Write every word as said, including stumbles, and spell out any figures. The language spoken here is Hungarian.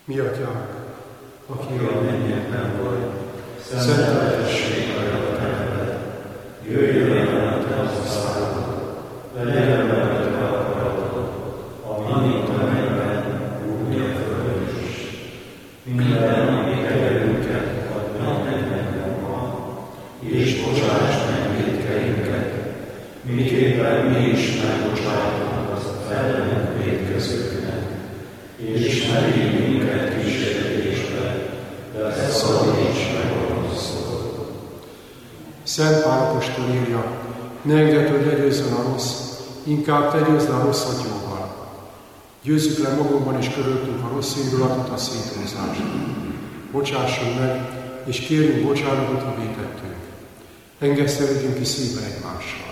Mi atyánk, aki a mennyekben vagy, szenteltessék a neved, jöjjön el a te országod, legyen meg a te akaratod, amint a mennyben, úgy a földön is. Minden napi kenyerünket add meg nekünk ma, és bocsáss meg vétkeinket, miképpen mi is megbocsátunk az ellenünk vétkezőknek, és ne vigy minket kísértésbe, de szabadíts meg a rossztól. Szent Pál apostol írja, ne engedd, hogy legyőzzön a rossz, inkább te győzd le a rosszat jóval. Győzzük le magunkban és körülöttünk a rossz indulatot, a széthúzást. Bocsássunk meg, és kérjünk bocsánatot, ha vétettünk. Engesztelődjünk ki szívbe egymással.